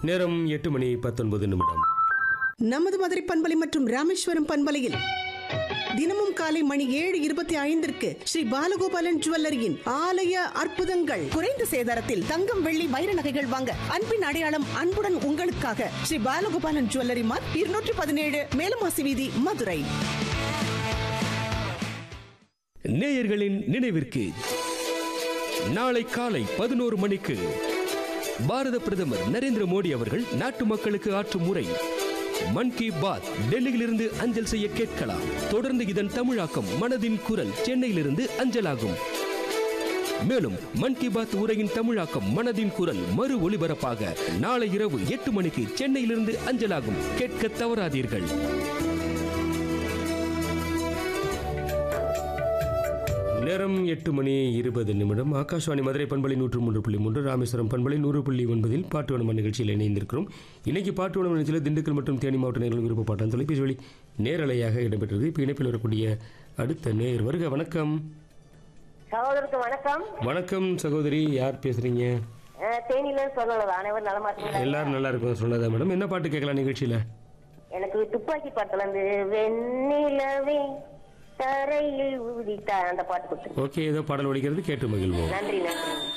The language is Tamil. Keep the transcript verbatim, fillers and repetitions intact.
நேரம் எட்டு மணி பத்தொன்பது நிமிடம். நமது மதுரை பண்பலை மற்றும் ராமேஸ்வரம் பண்பலையில் தினமும் காலை மணி ஏழு இருபத்தி ஐந்திற்கு ஸ்ரீ பாலகோபாலன் ஜுவல்லரியின் ஆலய அற்புதங்கள். குறைந்த சேதாரத்தில் தங்கம் வெள்ளி வைர நகைகள் வாங்க அன்பின் அடையாளம் அன்புடன் உங்களுக்காக ஸ்ரீ பாலகோபாலன் ஜுவல்லரி மார்க் இருநூற்றி பதினேழு மேலமாசி வீதி மதுரை. நேயர்களின் நினைவிற்கு நாளை காலை பதினோரு மணிக்கு பாரத பிரதமர் நரேந்திர மோடி அவர்கள் நாட்டு மக்களுக்கு ஆற்றும் உரை மன் கி பாத் டெல்லியிலிருந்து அஞ்சல் செய்ய கேட்கலாம். தொடர்ந்து இதன் தமிழாக்கம் மனதின் குரல் சென்னையிலிருந்து அஞ்சலாகும். மேலும் மன் கி பாத் உரையின் தமிழாக்கம் மனதின் குரல் மறு ஒலிபரப்பாக நாளை இரவு எட்டு மணிக்கு சென்னையிலிருந்து அஞ்சலாகும். கேட்க தவறாதீர்கள். நேரம் எட்டு மணி இருபது நிமிடம். ஆகாஷ்வாணி மதுரை பண்பலை நூற்று மூன்று புள்ளி மூன்று, ராமேஸ்வரம் பண்பலை நூறு புள்ளி ஒன்பதில் பாட்டு வனம நிகழ்ச்சியில் இணைந்திருக்கிறோம். இன்னைக்கு பாட்டு வனம நிகழ்ச்சியில் திண்டுக்கல் மற்றும் தேனி மாவட்ட நேர்கள் விருப்ப பாட்டம் தொலைபேசி வழி நேரலையாக இடம்பெற்றது. இப்போ இணைப்பில் வரக்கூடிய அடுத்த நேர் வருக. வணக்கம் சகோதரருக்கு வணக்கம். வணக்கம் சகோதரி, யார் பேசுறீங்க? தேனில சொல்லலாம். அனைவரும் நலமா இருக்கீங்களா? எல்லாரும் நல்லா இருக்கும் சொன்னதா மேடம். என்ன பாட்டு கேட்கலாம் நிகழ்ச்சியில? எனக்கு துப்பாக்கி பாட்டுல இருந்து வெண்ணிலவே தரையில் ஊதித்த அந்த பாட்டு கொடுத்து. ஓகே, ஏதோ பாடல் ஒழிக்கிறது, கேட்டு மகிழ்வோம். நன்றி நன்றி.